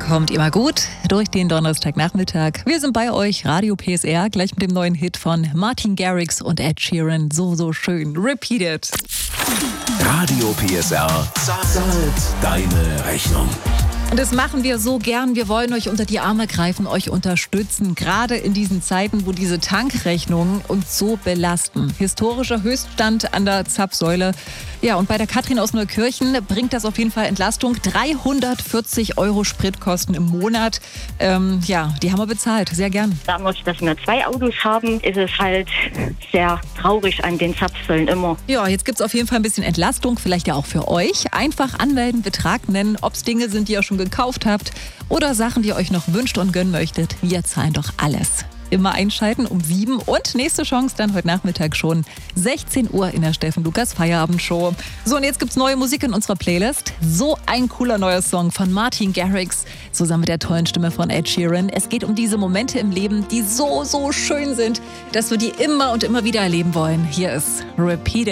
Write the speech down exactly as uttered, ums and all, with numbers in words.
kommt immer gut durch den Donnerstagnachmittag. Wir sind bei euch, Radio P S R, gleich mit dem neuen Hit von Martin Garrix und Ed Sheeran. So, so schön. Repeat it. Radio P S R zahlt deine Rechnung. Und das machen wir so gern. Wir wollen euch unter die Arme greifen, euch unterstützen. Gerade in diesen Zeiten, wo diese Tankrechnungen uns so belasten. Historischer Höchststand an der Zapfsäule. Ja, und bei der Katrin aus Neukirchen bringt das auf jeden Fall Entlastung. dreihundertvierzig Euro Spritkosten im Monat. Ähm, ja, die haben wir bezahlt. Sehr gern. Dadurch, dass wir zwei Autos haben, ist es halt sehr traurig an den Zapfsäulen immer. Ja, jetzt gibt es auf jeden Fall ein bisschen Entlastung. Vielleicht ja auch für euch. Einfach anmelden, Betrag nennen, ob es Dinge sind, die ihr schon gekauft habt oder Sachen, die ihr euch noch wünscht und gönnen möchtet. Wir zahlen doch alles. Immer einschalten um sieben und nächste Chance dann heute Nachmittag schon sechzehn Uhr in der Steffen Lukas Feierabendshow. So, und jetzt gibt's neue Musik in unserer Playlist. So ein cooler neuer Song von Martin Garrix zusammen mit der tollen Stimme von Ed Sheeran. Es geht um diese Momente im Leben, die so, so schön sind, dass wir die immer und immer wieder erleben wollen. Hier ist Repeat It.